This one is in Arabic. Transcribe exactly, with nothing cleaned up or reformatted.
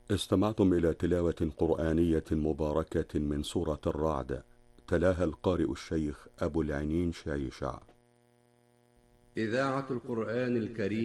استمعتم إلى تلاوة قرآنية مباركة من سورة الرعد، تلاها القارئ الشيخ أبو العنين شعيشع. إذاعة القرآن الكريم